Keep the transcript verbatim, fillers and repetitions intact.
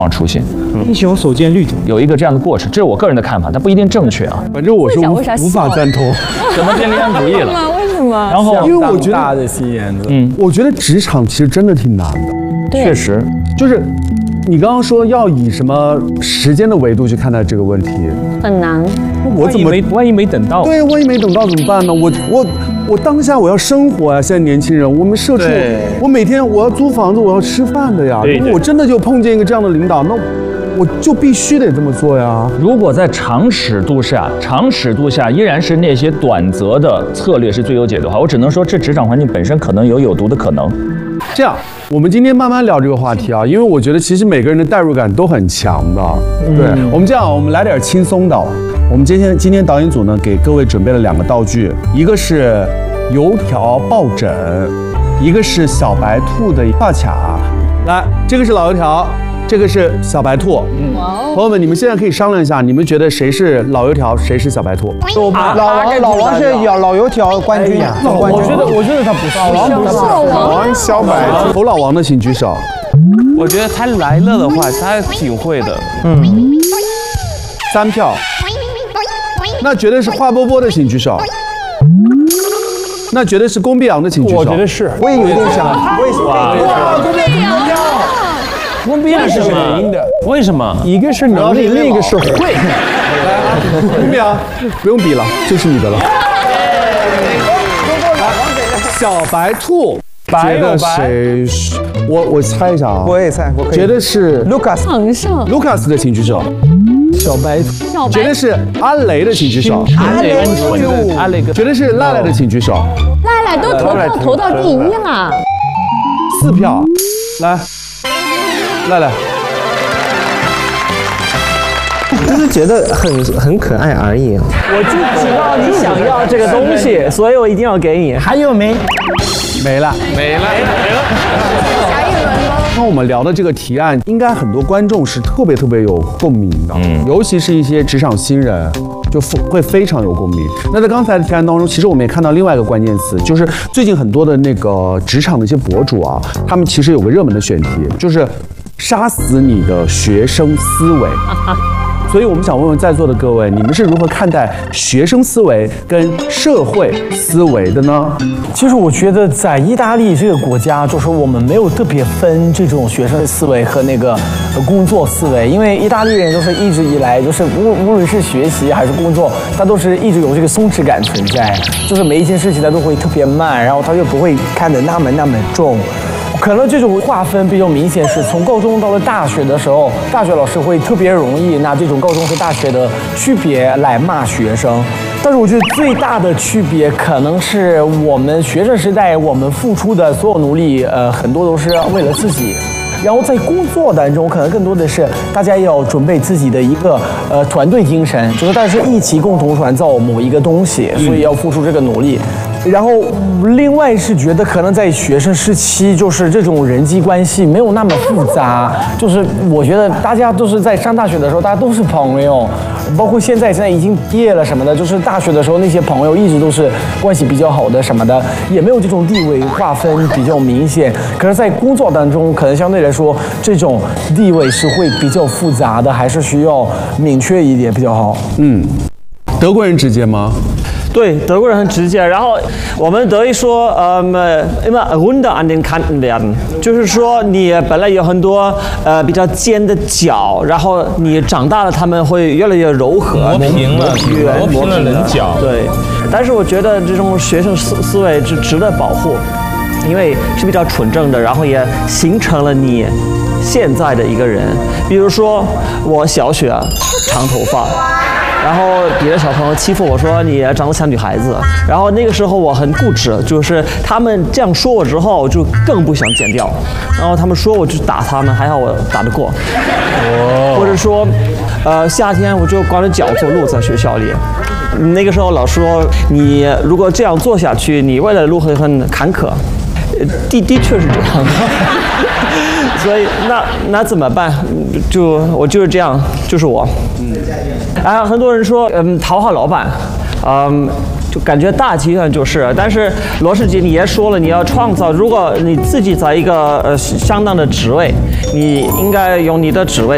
出现。 英雄所见略同， 有一个这样的过程，这是我个人的看法，它不一定正确啊。 反正我是无无法赞同。 什么便利安主义了？ 为什么？ 然后， 因为我觉得大的心眼子， 嗯， 我觉得职场其实真的挺难的。 确实， 就是你刚刚说要以什么时间的维度去看待这个问题， 很难。 我怎么没万一没等到？ 对，万一没等到怎么办呢？我我我当下我要生活呀！现在年轻人，我们社畜，我每天我要租房子，我要吃饭的呀。如果我真的就碰见一个这样的领导，那我就必须得这么做呀。 如果在长尺度下，长尺度下依然是那些短则的策略是最优解的话，我只能说这职场环境本身可能有有毒的可能。 这样，我们今天慢慢聊这个话题啊，因为我觉得其实每个人的代入感都很强的。对，嗯、我们这样，我们来点轻松的。我们今天今天导演组呢给各位准备了两个道具，一个是油条抱枕，一个是小白兔的发卡。来，这个是老油条。这个是小白兔，嗯，朋友们，你们现在可以商量一下，你们觉得谁是老油条，谁是小白兔？ 啊、老王，老王是老老油条冠军呀、啊！ 我觉得，我觉得他不是， 老王不是， 老王小白兔。 投老王的请举手。 我觉得他来了的话，他挺会的。 嗯，三票。那绝对是华波波的，请举手。那绝对是龚碧昂的，请举手。 我觉得是， 我也有点想，为什么？ 哇，龚碧昂。 龚碧昂是原因的， 为什么？ 一个是能力，另一个是会。 龚碧昂，不用比了，就是你的了。小白兔，觉得谁？我我猜一下啊， 我也猜，我可以。 觉得是 Lucas， 场上 Lucas 的，请举手。 小白兔， 小白觉得是阿雷的，请举手。 阿雷，阿雷哥， 觉得是赖赖的，请举手。 赖赖都投票投到第一了， 四票，来。赖赖， 就是觉得很很可爱而已。 我就知道你想要这个东西，所以我一定要给你。 还有没？ 没了， 没了，没了。 下一轮喽。 那我们聊的这个提案，应该很多观众是特别特别有共鸣的，嗯，尤其是一些职场新人，就会非常有共鸣。那在刚才的提案当中，其实我们也看到另外一个关键词，就是最近很多的那个职场的一些博主啊，他们其实有个热门的选题，就是杀死你的学生思维。所以我们想问问在座的各位，你们是如何看待学生思维跟社会思维的呢？ 其实我觉得在意大利这个国家，就是我们没有特别分这种学生思维和那个工作思维，因为意大利人都是一直以来就是无无论是学习还是工作，他都是一直有这个松弛感存在，就是每一件事情他都会特别慢，然后他就不会看得那么那么重。可能这种划分比较明显，是从高中到了大学的时候，大学老师会特别容易拿这种高中和大学的区别来骂学生。但是我觉得最大的区别可能是我们学生时代我们付出的所有努力，呃，很多都是为了自己。然后在工作当中，可能更多的是大家要准备自己的一个呃团队精神，就是大家是一起共同创造某一个东西，所以要付出这个努力。然后另外是觉得可能在学生时期，就是这种人际关系没有那么复杂，就是我觉得大家都是在上大学的时候，大家都是朋友，包括现在现在已经毕业了什么的，就是大学的时候那些朋友一直都是关系比较好的什么的，也没有这种地位划分比较明显。可是，在工作当中，可能相对来说这种地位是会比较复杂的，还是需要明确一点比较好。 嗯，德国人直接吗？ 对，德国人很直接。然后我们德语说，呃，immer runter an den Kanten werden， 就是说你本来有很多呃比较尖的角，然后你长大了，他们会越来越柔和， 磨平了，磨平了棱角。 对，但是我觉得这种学生思思维是值得保护，因为是比较纯正的，然后也形成了你现在的一个人。比如说我小学长头发。然后别的小朋友欺负我说你长得像女孩子，然后那个时候我很固执，就是他们这样说我之后，我就更不想剪掉。然后他们说我就打他们，还好我打得过。哦、或者说，呃，夏天我就光着脚走路在学校里。那个时候老师说你如果这样做下去，你未来的路会很坎坷。的的确是这样的。所以那那怎么办？就我就是这样，就是我。嗯。啊，很多人说，嗯，讨好老板，嗯，就感觉大体上就是，但是罗世吉你也说了，你要创造，如果你自己在一个呃相当的职位，你应该用你的职位